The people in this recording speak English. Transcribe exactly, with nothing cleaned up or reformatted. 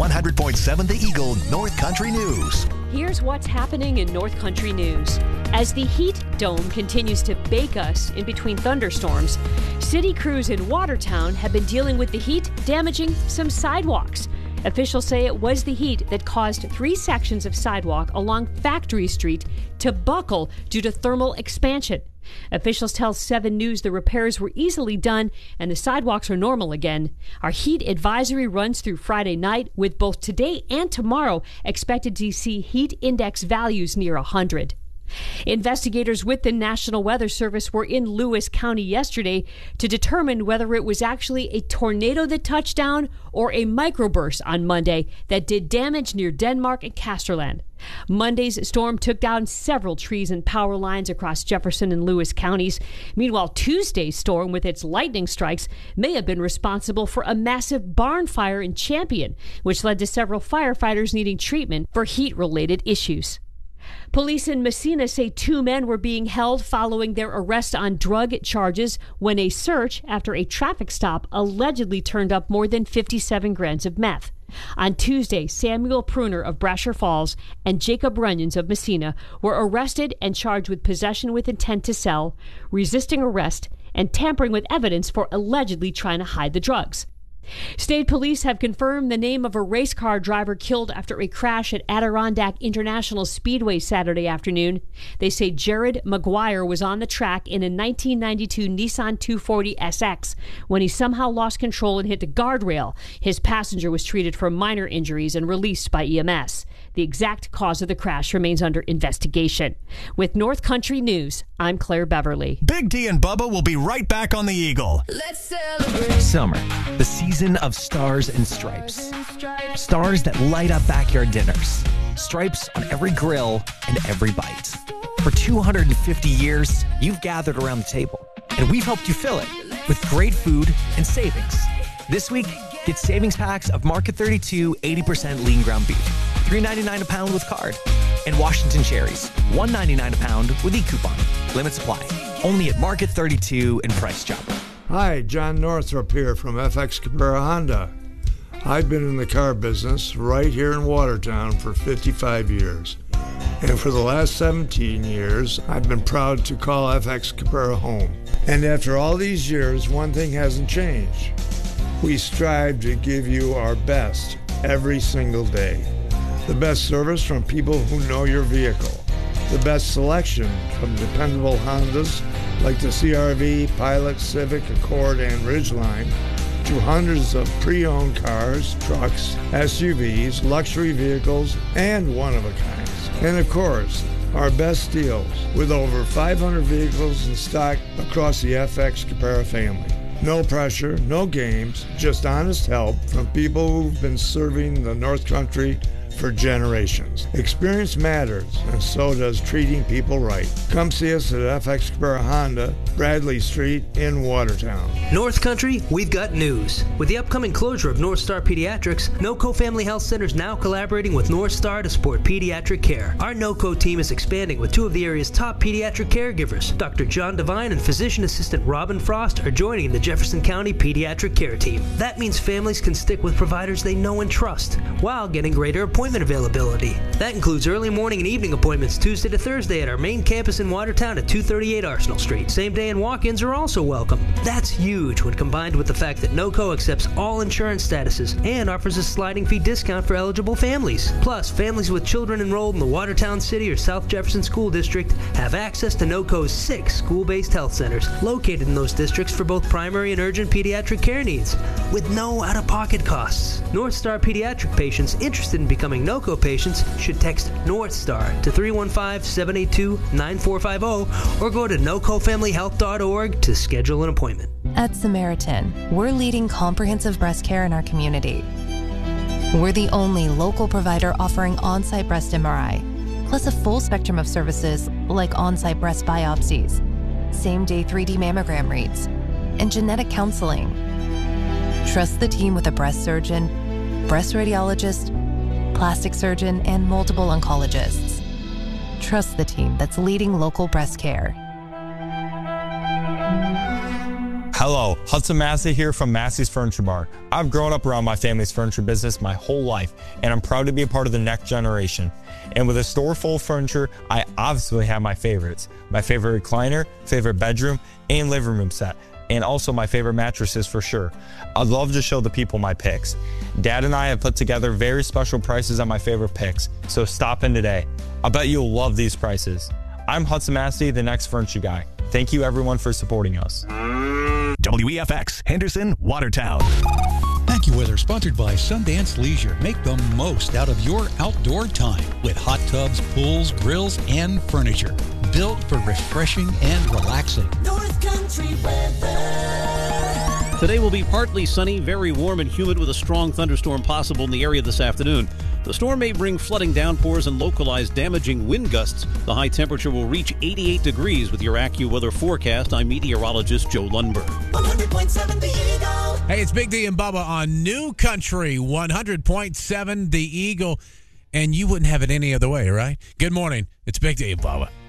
one hundred point seven The Eagle North Country News. Here's what's happening in North Country News. As the heat dome continues to bake us in between thunderstorms, city crews in Watertown have been dealing with the heat, damaging some sidewalks. Officials say it was the heat that caused three sections of sidewalk along Factory Street to buckle due to thermal expansion. Officials tell seven News the repairs were easily done and the sidewalks are normal again. Our heat advisory runs through Friday night, with both today and tomorrow expected to see heat index values near one hundred. Investigators with the National Weather Service were in Lewis County yesterday to determine whether it was actually a tornado that touched down or a microburst on Monday that did damage near Denmark and Casterland. Monday's storm took down several trees and power lines across Jefferson and Lewis counties. Meanwhile, Tuesday's storm with its lightning strikes may have been responsible for a massive barn fire in Champion, which led to several firefighters needing treatment for heat-related issues. Police in Messina say two men were being held following their arrest on drug charges when a search after a traffic stop allegedly turned up more than fifty-seven grams of meth. On Tuesday, Samuel Pruner of Brasher Falls and Jacob Runyons of Messina were arrested and charged with possession with intent to sell, resisting arrest, and tampering with evidence for allegedly trying to hide the drugs. State police have confirmed the name of a race car driver killed after a crash at Adirondack International Speedway Saturday afternoon. They say Jared McGuire was on the track in a nineteen ninety-two Nissan two forty S X when he somehow lost control and hit a guardrail. His passenger was treated for minor injuries and released by E M S. The exact cause of the crash remains under investigation. With North Country News, I'm Claire Beverly. Big D and Bubba will be right back on the Eagle. Let's celebrate. Summer, the season of stars and stripes. Stars that light up backyard dinners. Stripes on every grill and every bite. For two hundred fifty years, you've gathered around the table, and we've helped you fill it with great food and savings. This week, get savings packs of Market thirty-two eighty percent lean ground beef, three ninety-nine a pound with card, and Washington cherries, one ninety-nine a pound with e-coupon. Limit supply. Only at Market thirty-two and Price Chopper. Hi, John Northrop here from F X Cabrera Honda. I've been in the car business right here in Watertown for fifty-five years. And for the last seventeen years, I've been proud to call F X Cabrera home. And after all these years, one thing hasn't changed. We strive to give you our best every single day. The best service from people who know your vehicle. The best selection from dependable Hondas like the C R V, Pilot, Civic, Accord, and Ridgeline, to hundreds of pre-owned cars, trucks, S U Vs, luxury vehicles, and one-of-a-kinds. And of course, our best deals with over five hundred vehicles in stock across the F X Cabrera family. No pressure, no games, just honest help from people who've been serving the North Country for generations. Experience matters, and so does treating people right. Come see us at F X Cabrera Honda, Bradley Street in Watertown. North Country, we've got news. With the upcoming closure of North Star Pediatrics, NOCO Family Health Center is now collaborating with North Star to support pediatric care. Our NOCO team is expanding with two of the area's top pediatric caregivers. Doctor John Devine and physician assistant Robin Frost are joining the Jefferson County Pediatric Care Team. That means families can stick with providers they know and trust while getting greater appointment availability. That includes early morning and evening appointments Tuesday to Thursday at our main campus in Watertown at two thirty-eight Arsenal Street. Same day and walk-ins are also welcome. That's huge when combined with the fact that NOCO accepts all insurance statuses and offers a sliding fee discount for eligible families. Plus, families with children enrolled in the Watertown City or South Jefferson School District have access to NOCO's six school-based health centers located in those districts for both primary and urgent pediatric care needs with no out-of-pocket costs. North Star Pediatric patients interested in becoming NOCO patients should text North Star to three one five, seven eight two, nine four five zero or go to noco family health dot org to schedule an appointment. At Samaritan, we're leading comprehensive breast care in our community. We're the only local provider offering on-site breast M R I, plus a full spectrum of services like on-site breast biopsies, same-day three D mammogram reads, and genetic counseling. Trust the team with a breast surgeon, breast radiologist, plastic surgeon, and multiple oncologists. Trust the team that's leading local breast care. Hello, Hudson Massey here from Massey's Furniture Barn. I've grown up around my family's furniture business my whole life, and I'm proud to be a part of the next generation. And with a store full of furniture, I obviously have my favorites. My favorite recliner, favorite bedroom, and living room set, and also my favorite mattresses for sure. I'd love to show the people my picks. Dad and I have put together very special prices on my favorite picks, so stop in today. I bet you'll love these prices. I'm Hudson Massey, the next furniture guy. Thank you everyone for supporting us. W E F X, Henderson, Watertown. AccuWeather, sponsored by Sundance Leisure. Make the most out of your outdoor time with hot tubs, pools, grills, and furniture. Built for refreshing and relaxing. North Country weather. Today will be partly sunny, very warm and humid with a strong thunderstorm possible in the area this afternoon. The storm may bring flooding downpours and localized damaging wind gusts. The high temperature will reach eighty-eight degrees with your AccuWeather forecast. I'm meteorologist Joe Lundberg. one hundred point seven The Eagle. Hey, it's Big D and Bubba on New Country, one hundred point seven The Eagle. And you wouldn't have it any other way, right? Good morning. It's Big D and Bubba.